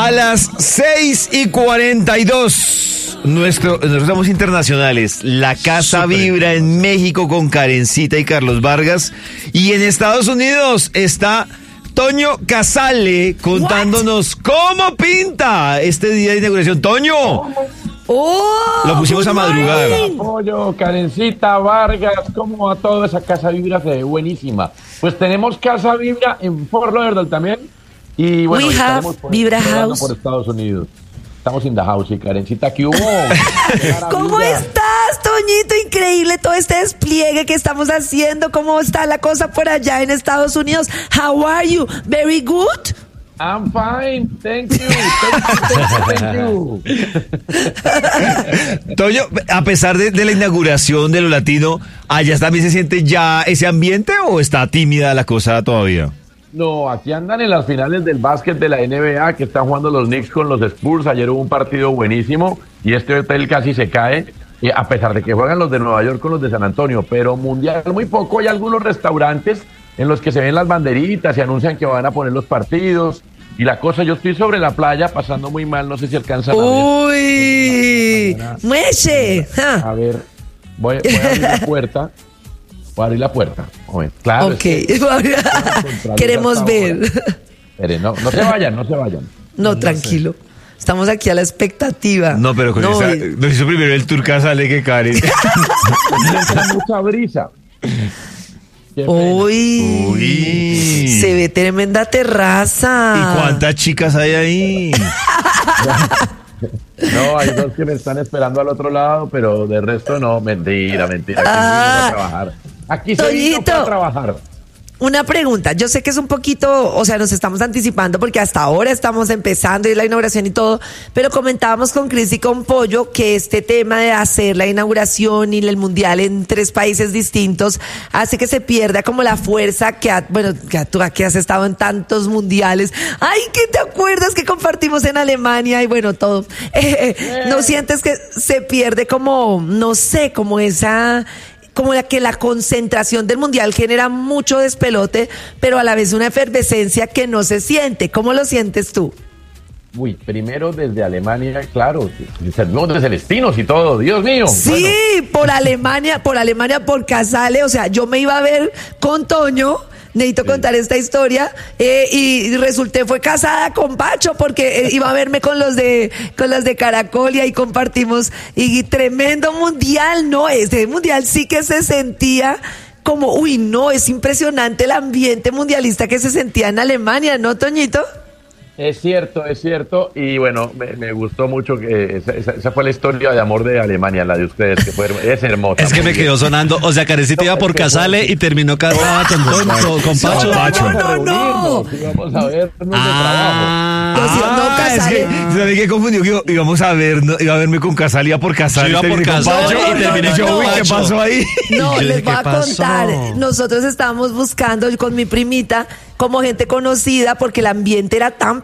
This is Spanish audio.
A las 6:42, nosotros somos internacionales. La Casa Vibra en México con Karencita y Carlos Vargas. Y en Estados Unidos está Toño Casale contándonos cómo pinta este día de inauguración. ¡Toño! Lo pusimos a madrugar. Apoyo, Karencita, Vargas, ¿cómo va todo? Esa Casa Vibra se ve buenísima. Pues tenemos Casa Vibra en Fort Lauderdale también. Y bueno, We have Vibra House por Estados Unidos. Estamos in the house y Karencita, ¿qué hubo? ¿Cómo estás, Toñito? Increíble todo este despliegue que estamos haciendo. ¿Cómo está la cosa por allá en Estados Unidos? How are you? Very good? I'm fine, thank you. Thank you. Toño, a pesar de la inauguración de lo latino, ¿allá también se siente ya ese ambiente o está tímida la cosa todavía? No, aquí andan en las finales del básquet de la NBA, que están jugando los Knicks con los Spurs. Ayer hubo un partido buenísimo y este hotel casi se cae, a pesar de que juegan los de Nueva York con los de San Antonio. Pero mundial muy poco. Hay algunos restaurantes en los que se ven las banderitas y anuncian que van a poner los partidos. Y la cosa, yo estoy sobre la playa pasando muy mal, no sé si alcanzan a ver. ¡Uy! ¡Mueche! A ver, voy a abrir la puerta. Voy a abrir la puerta. Claro. Ok. Queremos ver. Espere, no se vayan. No, tranquilo. Estamos aquí a la expectativa. No, pero con nos hizo primero el tour Casale que Karen. Entra mucha brisa. Uy, se ve tremenda terraza. ¿Y cuántas chicas hay ahí? No, hay dos que me están esperando al otro lado, pero de resto no, mentira. Aquí se vino a trabajar. Aquí se vino para trabajar. Una pregunta, yo sé que es un poquito, o sea, nos estamos anticipando porque hasta ahora estamos empezando y la inauguración y todo, pero comentábamos con Cris y con Pollo que este tema de hacer la inauguración y el mundial en 3 países distintos hace que se pierda como la fuerza que tú aquí has estado en tantos mundiales. Ay, ¿qué te acuerdas que compartimos en Alemania y bueno, todo? ¿No sientes que se pierde como, no sé, como esa... como la concentración del mundial genera mucho despelote, pero a la vez una efervescencia que no se siente? ¿Cómo lo sientes tú? Uy, primero desde Alemania, claro, servimos de Celestinos y todo, Dios mío. Sí, bueno. por Alemania, por Casale, o sea, yo me iba a ver con Toño. Necesito contar esta historia y resulté fue casada con Pacho porque iba a verme con los de Caracol y ahí compartimos y tremendo mundial, ¿no? Ese mundial sí que se sentía como, uy, no, es impresionante el ambiente mundialista que se sentía en Alemania, ¿no, Toñito? Es cierto, y bueno, me gustó mucho que esa fue la historia de amor de Alemania, la de ustedes, que es hermosa. Es que me quedó sonando, o sea, Karencita iba por Casale y terminó casada con Pacho. No. Íbamos a vernos de trabajo. Es que ¿sabes qué confundió? Que iba a verme con Casale, iba por Casale. Iba por Casale y terminé yo, ¿qué pasó ahí? No, les voy a contar, nosotros estábamos buscando con mi primita como gente conocida porque el ambiente era tan